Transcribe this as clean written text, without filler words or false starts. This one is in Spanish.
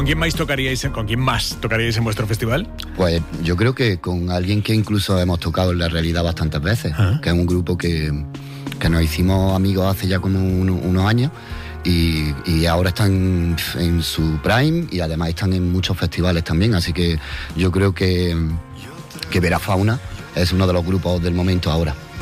¿Con quién más tocaríais en vuestro festival? Pues yo creo que con alguien que incluso hemos tocado en la realidad bastantes veces, que es un grupo que nos hicimos amigos hace ya como unos años y ahora están en su prime y además están en muchos festivales también, así que yo creo que Vera Fauna es uno de los grupos del momento ahora.